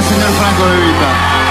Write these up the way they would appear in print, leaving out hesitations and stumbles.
señor Franco De Vita.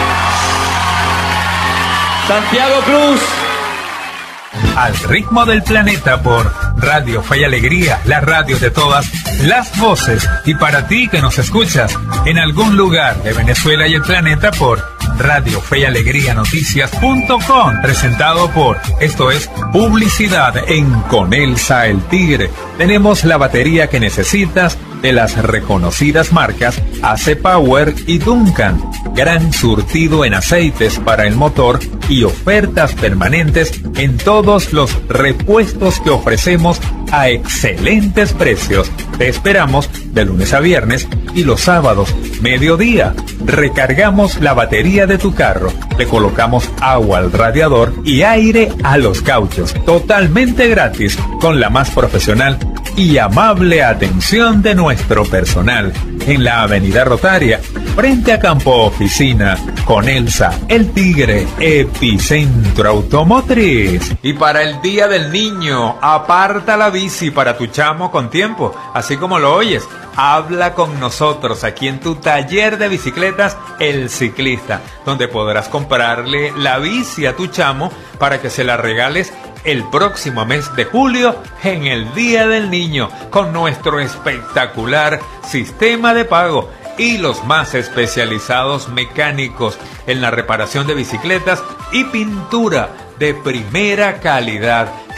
Santiago Cruz. Al ritmo del planeta por Radio Fe y Alegría, la radio de todas las voces. Y para ti que nos escuchas en algún lugar de Venezuela y el planeta por Radio Fe y Alegría Noticias.com, presentado por, esto es publicidad en Conelsa el Tigre. Tenemos la batería que necesitas de las reconocidas marcas AC Power y Duncan. Gran surtido en aceites para el motor y ofertas permanentes en todos los repuestos que ofrecemos a excelentes precios. Te esperamos de lunes a viernes y los sábados, mediodía. Recargamos la batería de tu carro, le colocamos agua al radiador y aire a los cauchos, totalmente gratis, con la más profesional y amable atención de nuestro personal. En la Avenida Rotaria, frente a Campo Oficina, Conelsa, El Tigre, Epicentro Automotriz. Y para el Día del Niño, aparta la bici para tu chamo con tiempo, así como lo oyes. Habla con nosotros aquí en tu taller de bicicletas El Ciclista, donde podrás comprarle la bici a tu chamo para que se la regales el próximo mes de julio en el Día del Niño, con nuestro espectacular sistema de pago y los más especializados mecánicos en la reparación de bicicletas y pintura de primera calidad.